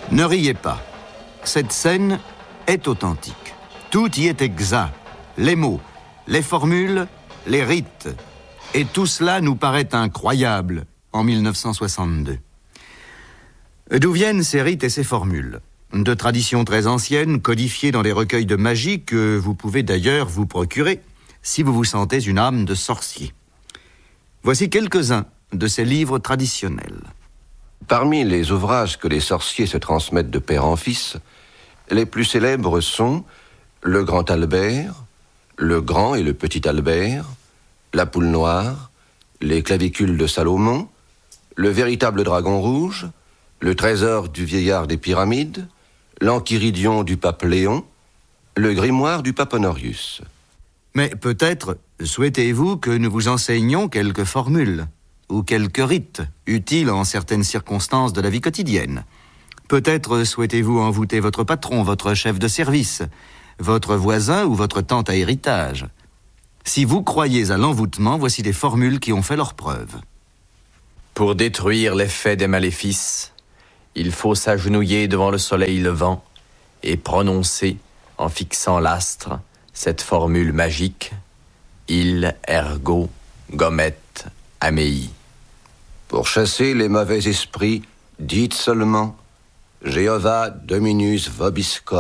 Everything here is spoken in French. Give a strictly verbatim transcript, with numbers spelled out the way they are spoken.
Ne riez pas. Cette scène est authentique. Tout y est exact. Les mots, les formules, les rites. Et tout cela nous paraît incroyable en mille neuf cent soixante-deux. D'où viennent ces rites et ces formules? De traditions très anciennes, codifiées dans des recueils de magie que vous pouvez d'ailleurs vous procurer si vous vous sentez une âme de sorcier. Voici quelques-uns de ces livres traditionnels. Parmi les ouvrages que les sorciers se transmettent de père en fils, les plus célèbres sont Le Grand Albert, Le Grand et le Petit Albert, La Poule Noire, Les Clavicules de Salomon, Le Véritable Dragon Rouge, Le Trésor du Vieillard des Pyramides, L'Enchiridion du Pape Léon, Le Grimoire du Pape Honorius. Mais peut-être souhaitez-vous que nous vous enseignions quelques formules ou quelques rites utiles en certaines circonstances de la vie quotidienne. Peut-être souhaitez-vous envoûter votre patron, votre chef de service, votre voisin ou votre tante à héritage. Si vous croyez à l'envoûtement, voici des formules qui ont fait leur preuve. Pour détruire l'effet des maléfices, il faut s'agenouiller devant le soleil levant et prononcer, en fixant l'astre, cette formule magique, Il ergo gomet amei. Pour chasser les mauvais esprits, dites seulement Jéhovah Dominus vobiscum.